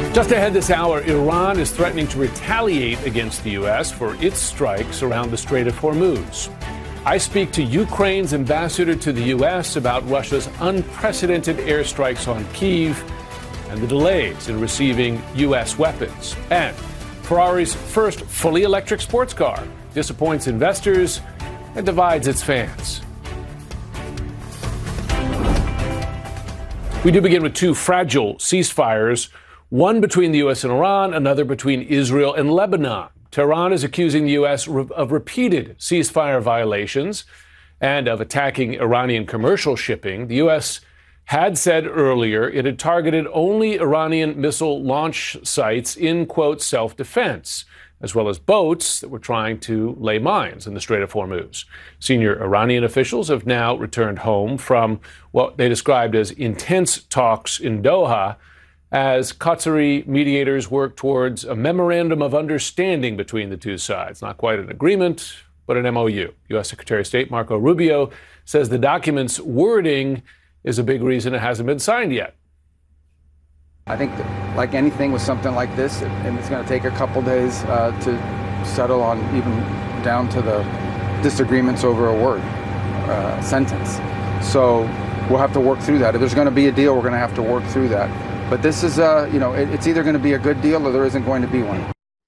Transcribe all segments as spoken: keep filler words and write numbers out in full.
Just ahead this hour, Iran is threatening to retaliate against the U S for its strikes around the Strait of Hormuz. I speak to Ukraine's ambassador to the U S about Russia's unprecedented airstrikes on Kyiv and the delays in receiving U S weapons. And Ferrari's first fully electric sports car disappoints investors and divides its fans. We do begin with two fragile ceasefires, one between the U S and Iran, another between Israel and Lebanon. Tehran is accusing the U S of repeated ceasefire violations and of attacking Iranian commercial shipping. The U S had said earlier it had targeted only Iranian missile launch sites in, quote, self-defense, as well as boats that were trying to lay mines in the Strait of Hormuz. Senior Iranian officials have now returned home from what they described as intense talks in Doha, as Qatari mediators work towards a memorandum of understanding between the two sides. Not quite an agreement, but an M O U. U S Secretary of State Marco Rubio says the document's wording is a big reason it hasn't been signed yet. I think that, like anything with something like this, it, and it's going to take a couple days uh, to settle on, even down to the disagreements over a word, uh, sentence. So we'll have to work through that. If there's going to be a deal, we're going to have to work through that. But this is, uh, you know, it, it's either going to be a good deal or there isn't going to be one.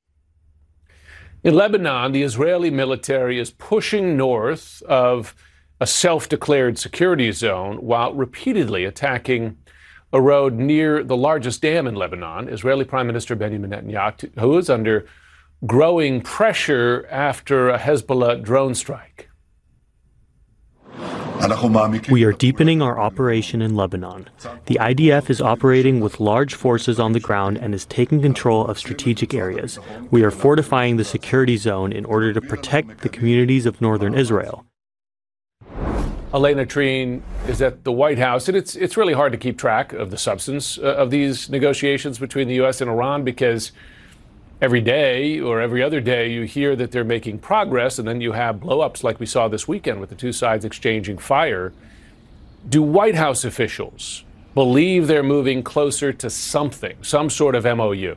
In Lebanon, the Israeli military is pushing north of a self-declared security zone while repeatedly attacking a road near the largest dam in Lebanon. Israeli Prime Minister Benjamin Netanyahu is under growing pressure after a Hezbollah drone strike. We are deepening our operation in Lebanon. The I D F is operating with large forces on the ground and is taking control of strategic areas. We are fortifying the security zone in order to protect the communities of northern Israel. Elena Treen is at the White House, and it's it's really hard to keep track of the substance uh, of these negotiations between the U S and Iran, because every day or every other day you hear that they're making progress, and then you have blow-ups like we saw this weekend with the two sides exchanging fire. Do White House officials believe they're moving closer to something, some sort of M O U?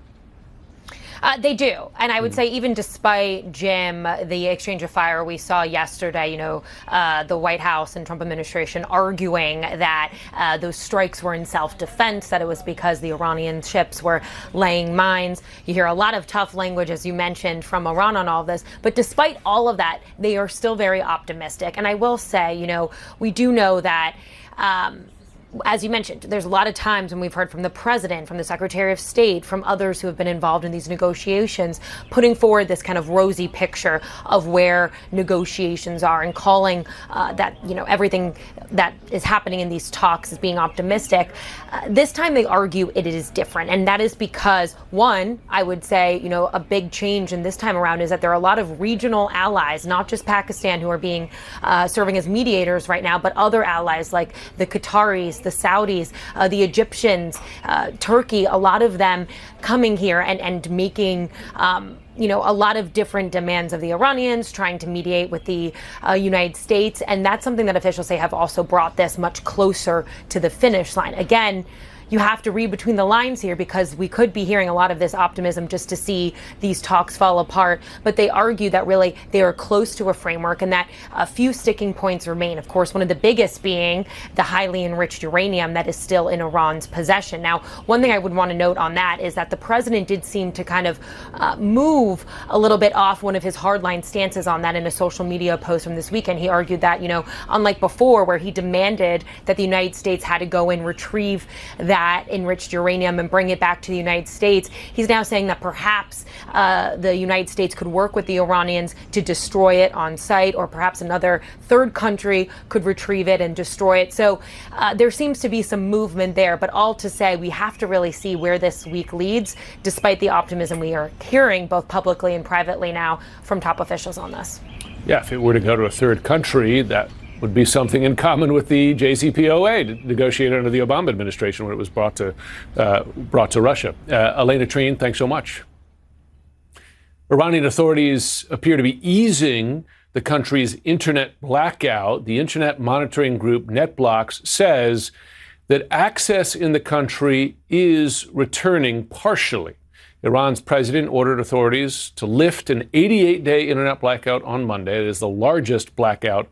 Uh, they do. And I would say even despite, Jim, the exchange of fire we saw yesterday, you know, uh, the White House and Trump administration arguing that uh, those strikes were in self-defense, that it was because the Iranian ships were laying mines. You hear a lot of tough language, as you mentioned, from Iran on all of this. But despite all of that, they are still very optimistic. And I will say, you know, we do know that um, as you mentioned, there's a lot of times when we've heard from the president, from the Secretary of State, from others who have been involved in these negotiations, putting forward this kind of rosy picture of where negotiations are and calling uh, that, you know, everything that is happening in these talks is being optimistic. Uh, this time they argue it is different. And that is because, one, I would say, you know, a big change in this time around is that there are a lot of regional allies, not just Pakistan, who are being uh, serving as mediators right now, but other allies like the Qataris, the Saudis, uh, the Egyptians, uh, Turkey, a lot of them coming here and, and making, um, you know, a lot of different demands of the Iranians, trying to mediate with the uh, United States. And that's something that officials say have also brought this much closer to the finish line. Again, you have to read between the lines here, because we could be hearing a lot of this optimism just to see these talks fall apart. But they argue that really they are close to a framework and that a few sticking points remain. Of course, one of the biggest being the highly enriched uranium that is still in Iran's possession. Now, one thing I would want to note on that is that the president did seem to kind of uh, move a little bit off one of his hardline stances on that in a social media post from this weekend. He argued that, you know, unlike before, where he demanded that the United States had to go and retrieve that enriched uranium and bring it back to the United States, he's now saying that perhaps uh, the United States could work with the Iranians to destroy it on site, or perhaps another third country could retrieve it and destroy it. So uh, there seems to be some movement there, but all to say we have to really see where this week leads, despite the optimism we are hearing both publicly and privately now from top officials on this. Yeah, if it were to go to a third country, that would be something in common with the J C P O A negotiated under the Obama administration when it was brought to uh, brought to Russia. Uh, Elena Treen, thanks so much. Iranian authorities appear to be easing the country's internet blackout. The internet monitoring group NetBlocks says that access in the country is returning partially. Iran's president ordered authorities to lift an eighty-eight day internet blackout on Monday. It is the largest blackout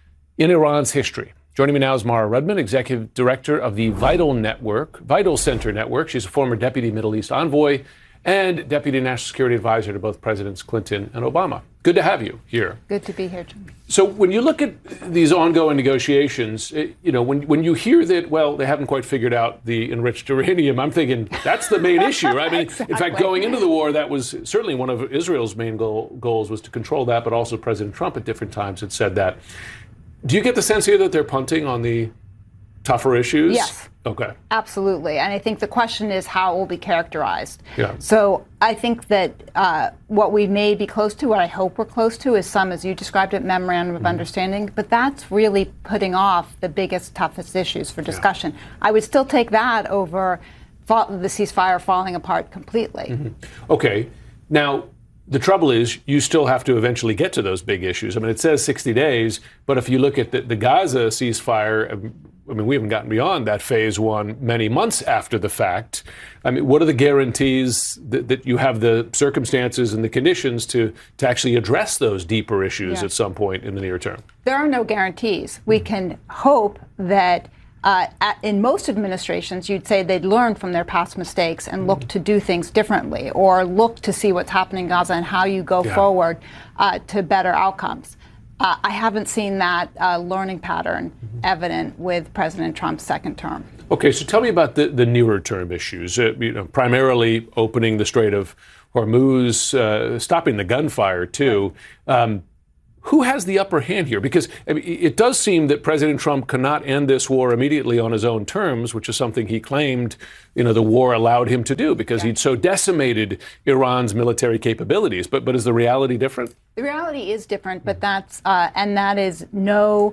in Iran's history. Joining me now is Mara Rudman, executive director of the Vital Network, Vital Center Network. She's a former deputy Middle East envoy and deputy national security advisor to both Presidents Clinton and Obama. Good to have you here. Good to be here, Jim. So when you look at these ongoing negotiations, you know, when when you hear that, well, they haven't quite figured out the enriched uranium, I'm thinking that's the main issue, right? I mean, exactly. In fact, going into the war, that was certainly one of Israel's main goal, goals was to control that, but also President Trump at different times had said that. Do you get the sense here that they're punting on the tougher issues? Yes. Okay. Absolutely. And I think the question is how it will be characterized. Yeah. So I think that uh, what we may be close to, what I hope we're close to, is some, as you described it, memorandum of mm-hmm. understanding. But that's really putting off the biggest, toughest issues for discussion. Yeah. I would still take that over fa- the ceasefire falling apart completely. Mm-hmm. Okay. Now, the trouble is you still have to eventually get to those big issues. I mean, it says sixty days, but if you look at the, the Gaza ceasefire, I mean, we haven't gotten beyond that phase one many months after the fact. I mean, what are the guarantees that, that you have the circumstances and the conditions to, to actually address those deeper issues yeah. at some point in the near term? There are no guarantees. We can hope that Uh, at, in most administrations, you'd say they'd learn from their past mistakes and look to do things differently, or look to see what's happening in Gaza and how you go yeah. forward uh, to better outcomes. Uh, I haven't seen that uh, learning pattern mm-hmm. evident with President Trump's second term. Okay, so tell me about the, the nearer term issues, uh, you know, primarily opening the Strait of Hormuz, uh, stopping the gunfire, too. Right. Um, Who has the upper hand here? Because I mean, it does seem that President Trump cannot end this war immediately on his own terms, which is something he claimed, you know, the war allowed him to do because yeah. he'd so decimated Iran's military capabilities. But but is the reality different? The reality is different, but that's uh, and that is no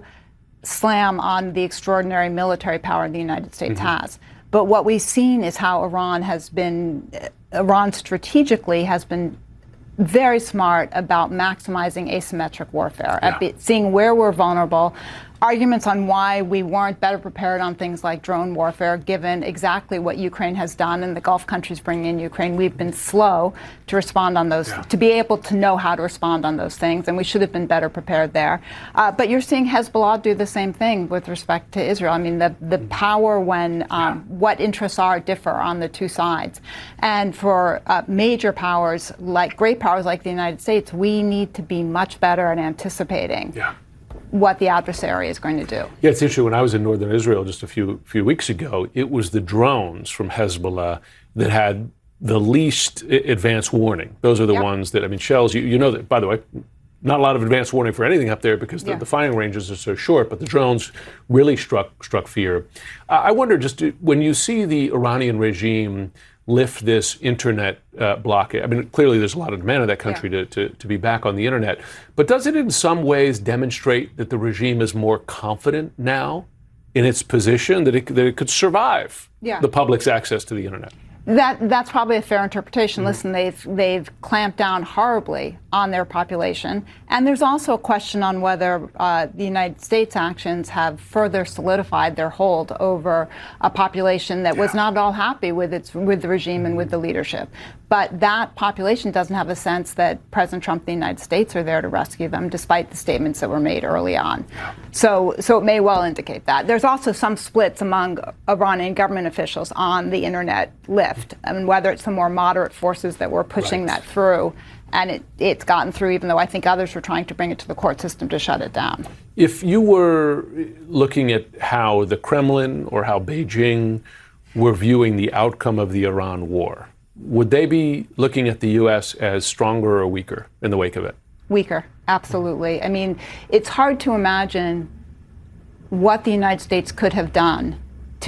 slam on the extraordinary military power the United States mm-hmm. has. But what we've seen is how Iran has been, Iran strategically has been very smart about maximizing asymmetric warfare, yeah. at be, seeing where we're vulnerable, arguments on why we weren't better prepared on things like drone warfare, given exactly what Ukraine has done and the Gulf countries bringing in Ukraine. We've been slow to respond on those, yeah. to be able to know how to respond on those things, and we should have been better prepared there. Uh, but you're seeing Hezbollah do the same thing with respect to Israel. I mean, the, the power when um, yeah. what interests are differ on the two sides. And for uh, major powers, like great powers like the United States, we need to be much better at anticipating yeah. what the adversary is going to do. Yeah, it's interesting. When I was in northern Israel just a few few weeks ago, it was the drones from Hezbollah that had the least advance warning. Those are the yep. ones that, I mean, shells, you, you know that, by the way, not a lot of advance warning for anything up there because the, yeah. the firing ranges are so short, but the drones really struck struck fear. Uh, I wonder, just to, when you see the Iranian regime lift this internet uh, blockade. I mean, clearly there's a lot of demand in that country yeah. to, to, to be back on the internet. But does it in some ways demonstrate that the regime is more confident now in its position, that it, that it could survive yeah. the public's access to the internet? That that's probably a fair interpretation. Mm-hmm. Listen, they've they've clamped down horribly on their population, and there's also a question on whether uh, the United States actions have further solidified their hold over a population that yeah. was not at all happy with its with the regime mm-hmm. and with the leadership. But that population doesn't have a sense that President Trump and the United States are there to rescue them, despite the statements that were made early on. So, so it may well indicate that. There's also some splits among Iranian government officials on the internet lift, I mean, whether it's the more moderate forces that were pushing right. that through, and it, it's gotten through, even though I think others were trying to bring it to the court system to shut it down. If you were looking at how the Kremlin or how Beijing were viewing the outcome of the Iran war, would they be looking at the U S as stronger or weaker in the wake of it? Weaker, absolutely. I mean, it's hard to imagine what the United States could have done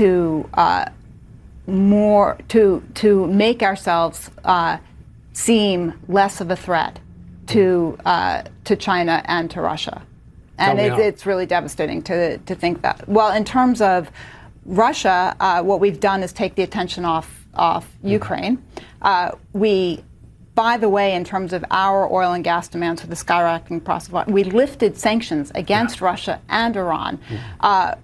to uh, more to to make ourselves uh, seem less of a threat to uh, to China and to Russia, and it, it's really devastating to to think that. Well, in terms of Russia, uh, what we've done is take the attention off. off Ukraine. Uh, we, by the way, in terms of our oil and gas demands for the skyrocketing price of oil, we lifted sanctions against yeah. Russia and Iran. Mm. Uh,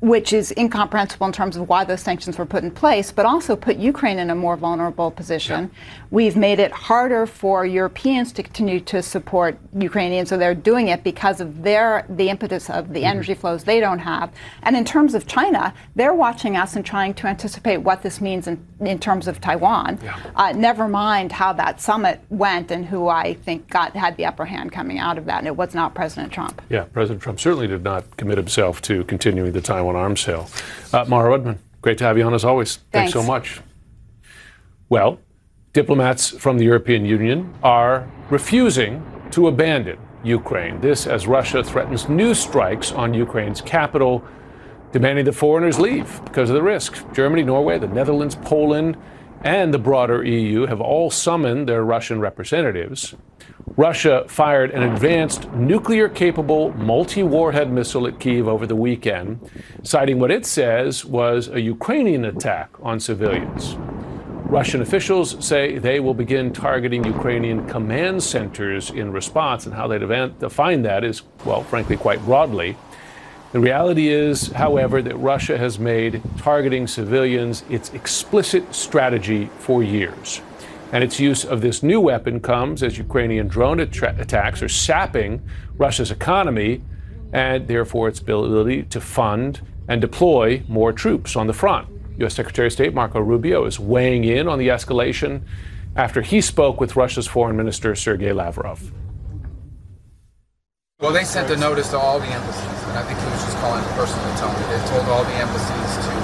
which is incomprehensible in terms of why those sanctions were put in place, but also put Ukraine in a more vulnerable position. Yeah. We've made it harder for Europeans to continue to support Ukrainians, so they're doing it because of their the impetus of the mm-hmm. energy flows they don't have. And in terms of China, they're watching us and trying to anticipate what this means in, in terms of Taiwan. Yeah. Uh, never mind how that summit went and who I think got had the upper hand coming out of that, and it was not President Trump. Yeah, President Trump certainly did not commit himself to continuing the Taiwan arms sale. Uh, Mara Rudman, great to have you on as always. Thanks. Thanks so much. Well, diplomats from the European Union are refusing to abandon Ukraine. This as Russia threatens new strikes on Ukraine's capital, demanding that foreigners leave because of the risk. Germany, Norway, the Netherlands, Poland, and the broader E U have all summoned their Russian representatives. Russia fired an advanced nuclear-capable multi-warhead missile at Kyiv over the weekend, citing what it says was a Ukrainian attack on civilians. Russian officials say they will begin targeting Ukrainian command centers in response, and how they define that is, well, frankly, quite broadly. The reality is, however, that Russia has made targeting civilians its explicit strategy for years. And its use of this new weapon comes as Ukrainian drone attra- attacks are sapping Russia's economy and therefore its ability to fund and deploy more troops on the front. U S Secretary of State Marco Rubio is weighing in on the escalation after he spoke with Russia's Foreign Minister Sergei Lavrov. Well, they sent a notice to all the embassies, and I think he was just calling to personally tell me. They told all the embassies to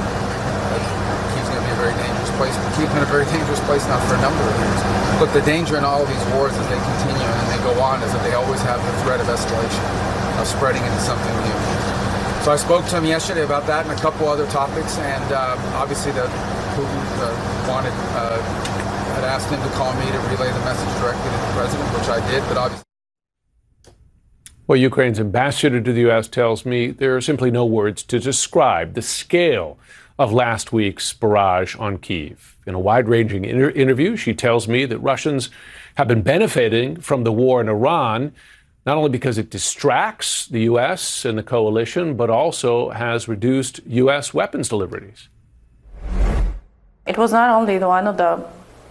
a very dangerous place. We keep in a very dangerous place now for a number of years. Look, the danger in all of these wars as they continue and they go on is that they always have the threat of escalation, of spreading into something new. So I spoke to him yesterday about that and a couple other topics, and um, obviously the Putin uh, wanted, uh, had asked him to call me to relay the message directly to the president, which I did, but obviously. Well, Ukraine's ambassador to the U S tells me there are simply no words to describe the scale of last week's barrage on Kyiv. In a wide-ranging inter- interview, she tells me that Russians have been benefiting from the war in Iran, not only because it distracts the U S and the coalition, but also has reduced U S weapons deliveries. It was not only the one of the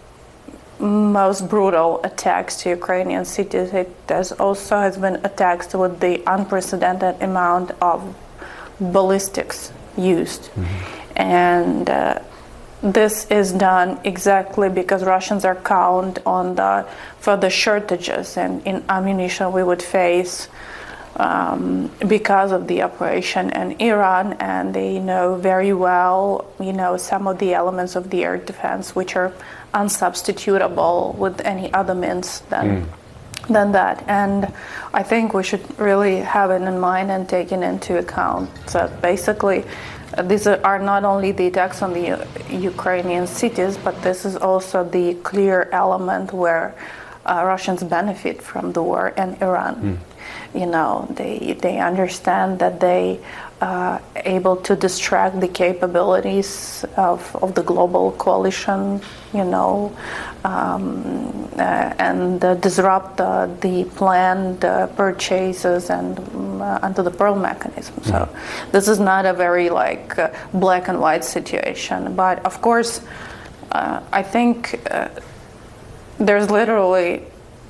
most brutal attacks to Ukrainian cities, it has also has been attacks with the unprecedented amount of ballistics used. Mm-hmm. And uh, this is done exactly because Russians are count on the for the shortages and in ammunition we would face um, because of the operation in Iran, and they know very well, you know, some of the elements of the air defense which are unsubstitutable with any other means than. Mm. than that. And I think we should really have it in mind and take it into account that basically uh, these are not only the attacks on the uh, Ukrainian cities, but this is also the clear element where uh, Russians benefit from the war in Iran. Mm. You know, they they understand that they uh, able to distract the capabilities of, of the global coalition, you know, um, uh, and uh, disrupt uh, the planned uh, purchases and uh, under the Pearl mechanism. Mm-hmm. So this is not a very like uh, black and white situation. But of course, uh, I think uh, there's literally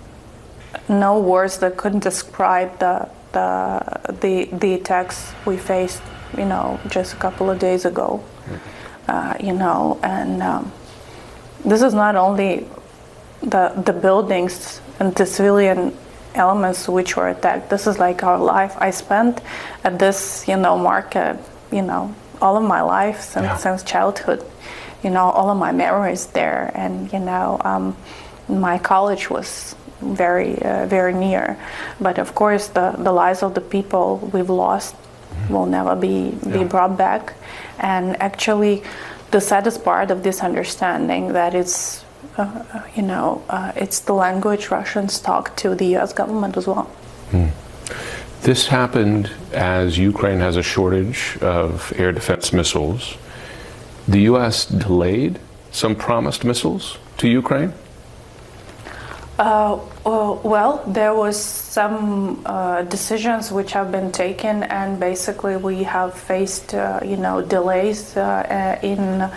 no words that could describe the the the the attacks we faced, you know, just a couple of days ago. Uh, you know, and um, this is not only the the buildings and the civilian elements which were attacked. This is like our life. I spent at this, you know, market, you know, all of my life since yeah. since childhood. You know, all of my memories there, and you know, um, my college was very, uh, very near. But of course, the, the lives of the people we've lost will never be, be yeah. brought back. And actually, the saddest part of this understanding that it's, uh, you know, uh, it's the language Russians talk to the U S government as well. Hmm. This happened as Ukraine has a shortage of air defense missiles. The U S delayed some promised missiles to Ukraine? Uh, uh, well, there was some uh, decisions which have been taken, and basically we have faced, uh, you know, delays uh, in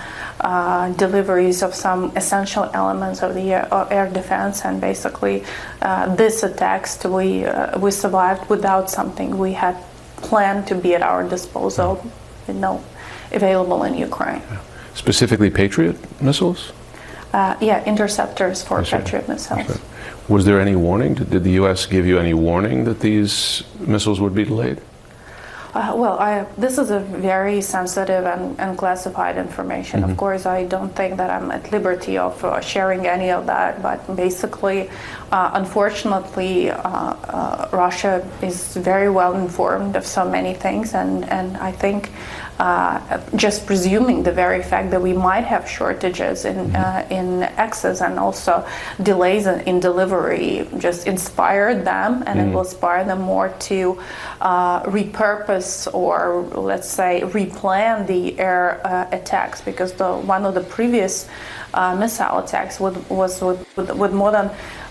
uh, deliveries of some essential elements of the air, uh, air defense, and basically uh, this attacks we uh, we survived without something we had planned to be at our disposal, you know, available in Ukraine. Yeah. Specifically, Patriot missiles. Uh, yeah, interceptors for That's Patriot right. missiles. Right. Was there any warning? Did, did the U S give you any warning that these missiles would be delayed? Uh, well, I, this is a very sensitive and, and classified information. Mm-hmm. Of course, I don't think that I'm at liberty of uh, sharing any of that, but basically, uh, unfortunately, uh, uh, Russia is very well informed of so many things, and, and I think uh, just presuming the very fact that we might have shortages in, mm-hmm. uh, in access and also delays in, in delivery just inspired them, and mm-hmm. it will inspire them more to uh, repurpose or let's say replan the air uh, attacks, because the one of the previous uh, missile attacks with, was with, with, with more than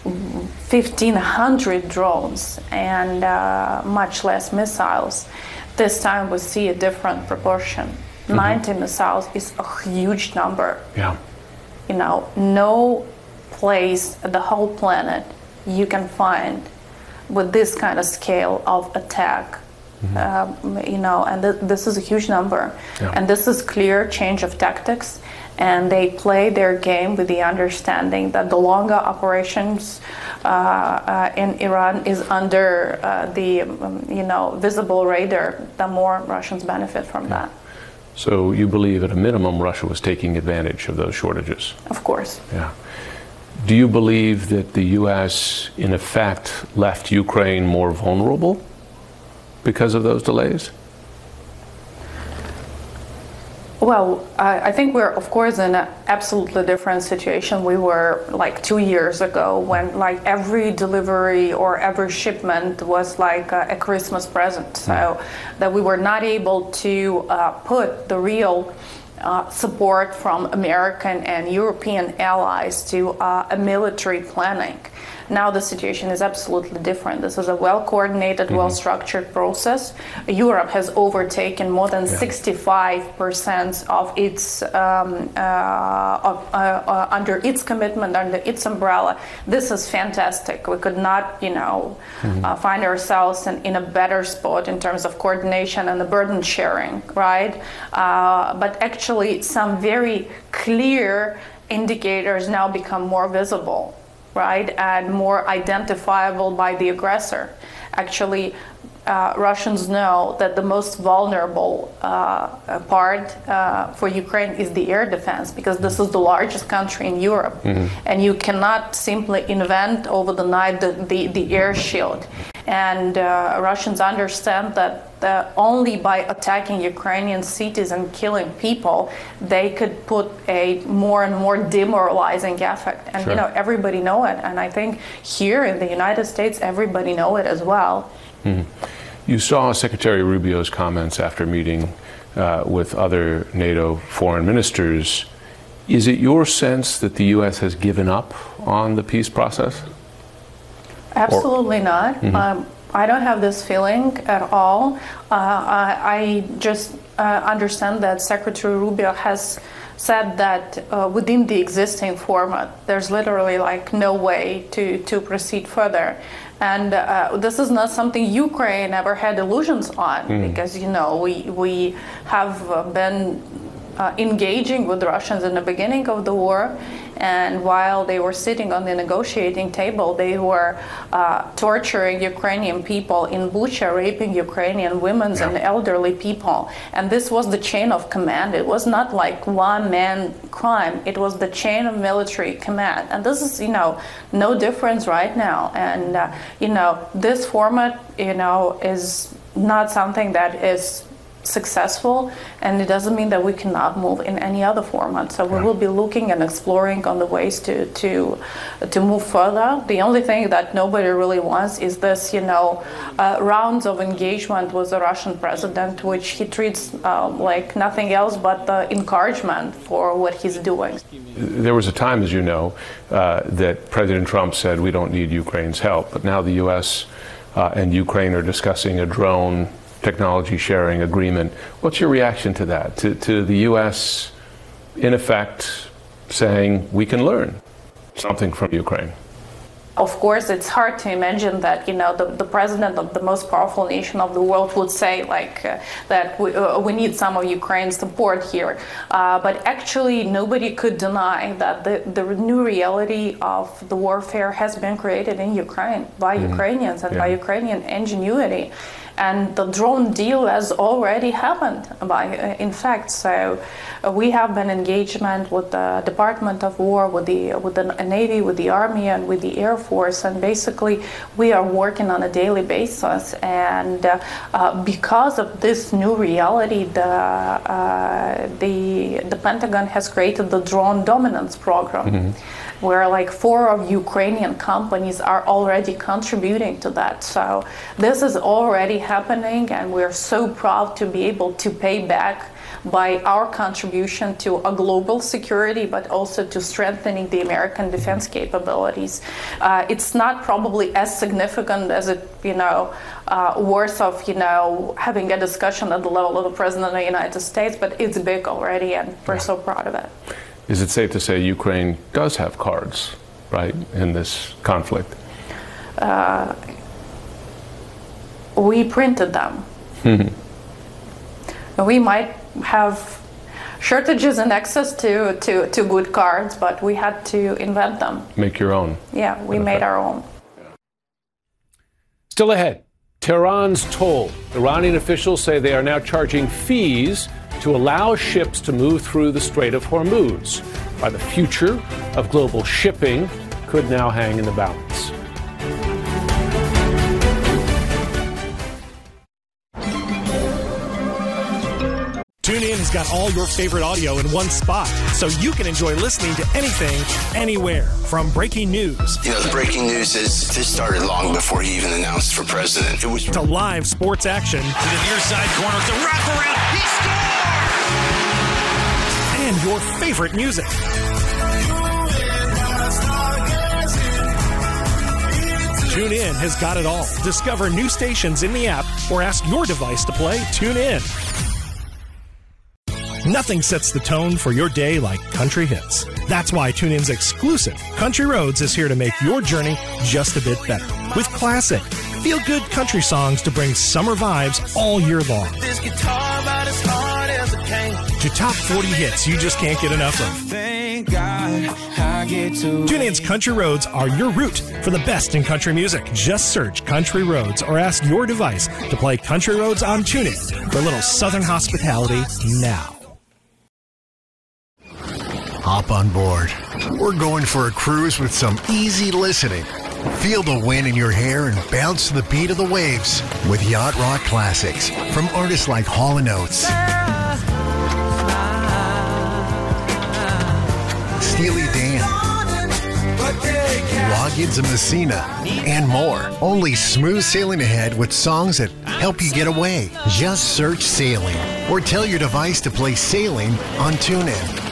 fifteen hundred drones and uh, much less missiles. This time we see a different proportion. Mm-hmm. ninety missiles is a huge number. Yeah. You know, no place at the whole planet you can find with this kind of scale of attack. Mm-hmm. Um, you know, and th- this is a huge number, yeah. and this is clear change of tactics, and they play their game with the understanding that the longer operations uh, uh, in Iran is under uh, the um, you know visible radar, the more Russians benefit from yeah. that. So you believe at a minimum Russia was taking advantage of those shortages? Of course. Yeah. Do you believe that the U S in effect left Ukraine more vulnerable because of those delays? Well, I, I think we're, of course, in an absolutely different situation we were like two years ago, when like every delivery or every shipment was like a, a Christmas present. So mm. that we were not able to uh, put the real uh, support from American and European allies to uh, a military planning. Now the situation is absolutely different. This is a well-coordinated, mm-hmm. well-structured process. Europe has overtaken more than yeah. sixty-five percent of its um, uh, of, uh, uh, under its commitment, under its umbrella. This is fantastic. We could not, you know, mm-hmm. uh, find ourselves in, in a better spot in terms of coordination and the burden sharing, right? Uh, but actually, some very clear indicators now become more visible, right, and more identifiable by the aggressor. Actually, uh, Russians know that the most vulnerable uh, part uh, for Ukraine is the air defense, because this is the largest country in Europe, mm-hmm. and you cannot simply invent over the night the, the, the air shield. And uh, Russians understand that uh, only by attacking Ukrainian cities and killing people, they could put a more and more demoralizing effect. And, sure. you know, everybody know it. And I think here in the United States, everybody know it as well. Mm-hmm. You saw Secretary Rubio's comments after meeting uh, with other NATO foreign ministers. Is it your sense that the U S has given up on the peace process? Absolutely or, not. Mm-hmm. Um, I don't have this feeling at all. Uh, I, I just uh, understand that Secretary Rubio has said that uh, within the existing format, there's literally like no way to, to proceed further. And uh, this is not something Ukraine ever had illusions on, mm. because, you know, we, we have been Uh, engaging with Russians in the beginning of the war, and while they were sitting on the negotiating table, they were uh, torturing Ukrainian people in Bucha, raping Ukrainian women yeah. and elderly people. And this was the chain of command. It was not like one-man crime. It was the chain of military command. And this is, you know, no difference right now. And, uh, you know, this format, you know, is not something that is successful, and it doesn't mean that we cannot move in any other format. So we will be looking and exploring on the ways to to to move further. The only thing that nobody really wants is this, you know, uh, rounds of engagement with the Russian president, which he treats um, like nothing else but the encouragement for what he's doing. There was a time, as you know, uh, that President Trump said we don't need Ukraine's help, but now the U S uh, and Ukraine are discussing a drone technology sharing agreement. What's your reaction to that? To, to the U S, in effect, saying we can learn something from Ukraine? Of course, it's hard to imagine that, you know, the, the president of the most powerful nation of the world would say, like, uh, that we, uh, we need some of Ukraine's support here. Uh, but actually, nobody could deny that the, the new reality of the warfare has been created in Ukraine by mm-hmm. Ukrainians and yeah. by Ukrainian ingenuity. And the drone deal has already happened, by, uh, in fact. So uh, we have been engagement with the Department of War, with the with the Navy, with the Army, and with the Air Force. And basically, we are working on a daily basis. And uh, uh, because of this new reality, the uh, the the Pentagon has created the Drone Dominance Program. Mm-hmm. Where like four of Ukrainian companies are already contributing to that. So this is already happening, and we're so proud to be able to pay back by our contribution to a global security, but also to strengthening the American defense capabilities. Uh, it's not probably as significant as it, you know, uh, worth of, you know, having a discussion at the level of the President of the United States, but it's big already, and we're so proud of it. Is it safe to say Ukraine does have cards, right, in this conflict? Uh, we printed them. We might have shortages in access to, to, to good cards, but we had to invent them. Make your own. Yeah, we made our own. Still ahead, Tehran's toll. Iranian officials say they are now charging fees to allow ships to move through the Strait of Hormuz. Why the future of global shipping could now hang in the balance. TuneIn has got all your favorite audio in one spot, so you can enjoy listening to anything, anywhere. From breaking news. You know, the breaking news is this started long before he even announced for president. It was to live sports action. To the near side corner, the wraparound, he scores! And your favorite music. TuneIn has got it all. Discover new stations in the app or ask your device to play TuneIn. Nothing sets the tone for your day like country hits. That's why TuneIn's exclusive Country Roads is here to make your journey just a bit better. With classic, feel-good country songs to bring summer vibes all year long. This guitar about as hard as it came. To top forty hits you just can't get enough of. Thank God I get to TuneIn's Country Roads are your route for the best in country music. Just search Country Roads or ask your device to play Country Roads on TuneIn for a little southern hospitality now. Hop on board. We're going for a cruise with some easy listening. Feel the wind in your hair and bounce to the beat of the waves with Yacht Rock classics from artists like Hall and Oates, Steely Dan, Loggins and Messina, and more. Only smooth sailing ahead with songs that help you get away. Just search Sailing or tell your device to play Sailing on TuneIn.